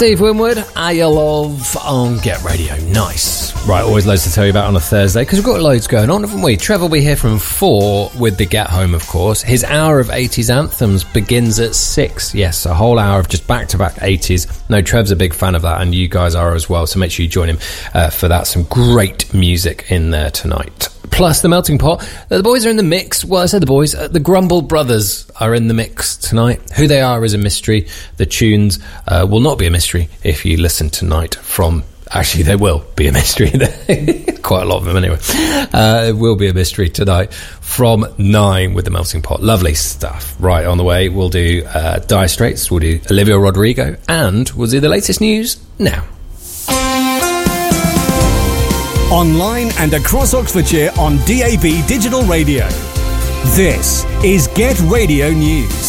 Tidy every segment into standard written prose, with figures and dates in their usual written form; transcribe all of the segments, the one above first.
Steve Winwood, I Love on Get Radio. Nice. Right, always loads to tell you about on a Thursday, because we've got loads going on, haven't we? Trevor will be here from 4 with the Get Home, of course. His hour of 80s anthems begins at 6. Yes, a whole hour of just back-to-back 80s. No, Trev's a big fan of that, and you guys are as well, so make sure you join him for that. Some great music in there tonight. Plus, the Melting Pot. The boys are in the mix. Well, I said the boys. The Grumble Brothers are in the mix tonight. Who they are is a mystery. The tunes will not be a mystery if you listen tonight from... Actually, they will be a mystery. Quite a lot of them anyway. It will be a mystery tonight from 9 with the Melting Pot. Lovely stuff. Right, on the way, we'll do Dire Straits. We'll do Olivia Rodrigo. And we'll do the latest news now. Online and across Oxfordshire on DAB Digital Radio. This is Get Radio News.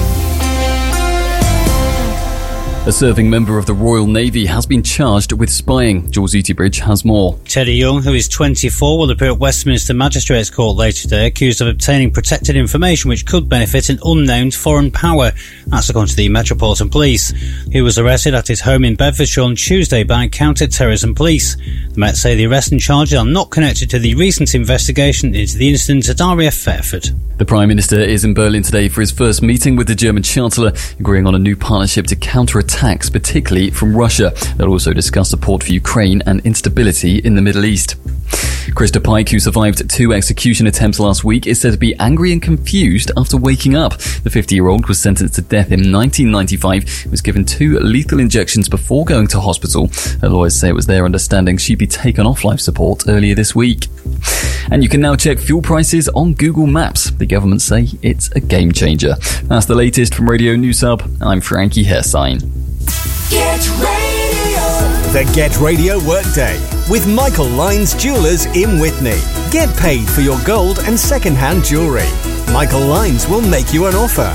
A serving member of the Royal Navy has been charged with spying. Jules Utebridge has more. Teddy Young, who is 24, will appear at Westminster Magistrates Court later today, accused of obtaining protected information which could benefit an unnamed foreign power. That's according to the Metropolitan Police. He was arrested at his home in Bedfordshire on Tuesday by counter-terrorism police. The Met say the arrest and charges are not connected to the recent investigation into the incident at RAF Fairford. The Prime Minister is in Berlin today for his first meeting with the German Chancellor, agreeing on a new partnership to counter-attacks, particularly from Russia. They'll also discuss support for Ukraine and instability in the Middle East. Krista Pike, who survived 2 execution attempts last week, is said to be angry and confused after waking up. The 50-year-old was sentenced to death in 1995, was given 2 lethal injections before going to hospital. Her lawyers say it was their understanding she'd be taken off life support earlier this week. And you can now check fuel prices on Google Maps. The government say it's a game changer. That's the latest from Radio News Hub. I'm Frankie Hersign. Get Radio. The Get Radio Workday with Michael Lyons Jewellers in Witney. Get paid for your gold and second-hand jewellery. Michael Lyons will make you an offer.